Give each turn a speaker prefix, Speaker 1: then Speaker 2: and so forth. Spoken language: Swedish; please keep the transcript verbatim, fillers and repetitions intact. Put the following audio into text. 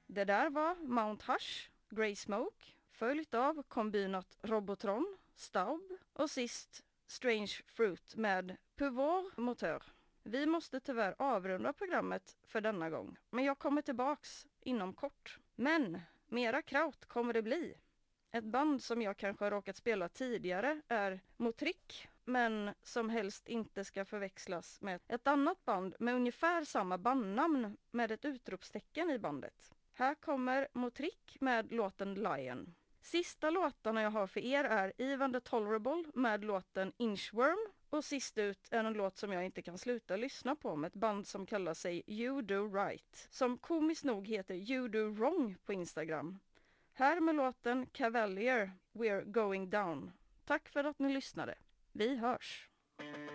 Speaker 1: Det där var Mount Hush, Grey Smoke, följt av Combinat Robotron, Staub och sist Strange Fruit med Pouvoir Moteur. Vi måste tyvärr avrunda programmet för denna gång, men jag kommer tillbaks inom kort. Men mera kraut kommer det bli. Ett band som jag kanske har råkat spela tidigare är Motrick, men som helst inte ska förväxlas med ett annat band med ungefär samma bandnamn med ett utropstecken i bandet. Här kommer Motrick med låten Lion. Sista låtarna jag har för er är Ivan the Tolerable med låten Inchworm. Och sist ut är en låt som jag inte kan sluta lyssna på med ett band som kallar sig You Do Right. Som komiskt nog heter You Do Wrong på Instagram. Här med låten Cavalier, We're Going Down. Tack för att ni lyssnade. Vi hörs!